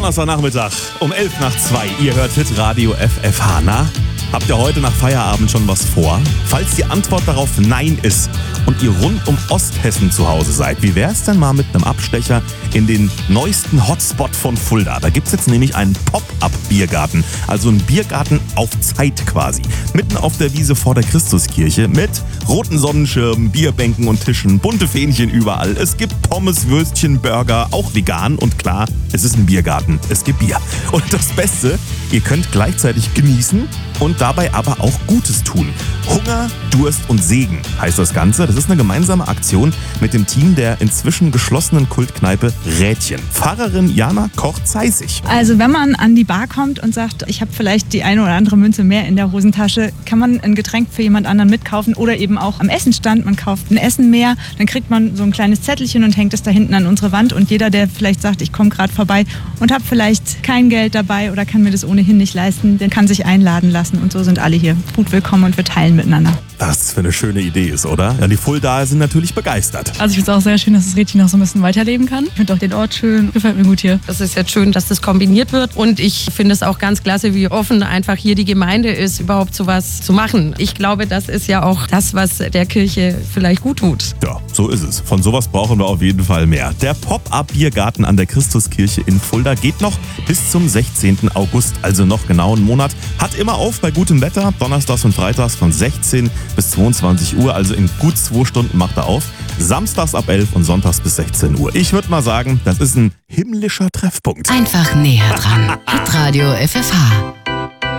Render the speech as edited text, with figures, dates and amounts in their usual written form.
Donnerstagnachmittag um 11:02. Ihr hört Hitradio FFH. Na, habt ihr heute nach Feierabend schon was vor? Falls die Antwort darauf Nein ist und ihr rund um Osthessen zu Hause seid, wie wär's denn mal mit einem Abstecher in den neuesten Hotspot von Fulda? Da gibt's jetzt nämlich einen Pop-Up-Biergarten, also einen Biergarten auf Zeit quasi. Mitten auf der Wiese vor der Christuskirche mit roten Sonnenschirmen, Bierbänken und Tischen, bunte Fähnchen überall. Es gibt Pommes, Würstchen, Burger, auch vegan und klar, es ist ein Biergarten, es gibt Bier. Und das Beste, ihr könnt gleichzeitig genießen und dabei aber auch Gutes tun. Hunger, Durst und Segen heißt das Ganze. Das ist eine gemeinsame Aktion mit dem Team der inzwischen geschlossenen Kultkneipe Rädchen. Pfarrerin Jana Koch-Zeissig. Also wenn man an die Bar kommt und sagt, ich habe vielleicht die eine oder andere Münze mehr in der Hosentasche, kann man ein Getränk für jemand anderen mitkaufen oder eben auch am Essenstand. Man kauft ein Essen mehr, dann kriegt man so ein kleines Zettelchen und hängt es da hinten an unsere Wand. Und jeder, der vielleicht sagt, ich komme gerade vorbei und habe vielleicht kein Geld dabei oder kann mir das ohnehin nicht leisten, der kann sich einladen lassen. Und so sind alle hier gut willkommen und wir teilen miteinander. Was für eine schöne Idee ist, oder? Ja, die Fuldaer sind natürlich begeistert. Also ich finde es auch sehr schön, dass das Rädchen noch so ein bisschen weiterleben kann. Ich finde auch den Ort schön, gefällt mir gut hier. Das ist jetzt schön, dass das kombiniert wird und ich finde es auch ganz klasse, wie offen einfach hier die Gemeinde ist, überhaupt sowas zu machen. Ich glaube, das ist ja auch das, was der Kirche vielleicht gut tut. Ja, so ist es. Von sowas brauchen wir auf jeden Fall mehr. Der Pop-Up-Biergarten an der Christuskirche in Fulda geht noch bis zum 16. August, also noch genau einen Monat. Hat immer auf bei gutem Wetter, donnerstags und freitags von 16 bis 22 Uhr, also in gut 2 Stunden macht er auf. Samstags ab 11 und sonntags bis 16 Uhr. Ich würde mal sagen, das ist ein himmlischer Treffpunkt. Einfach näher dran. Hitradio FFH.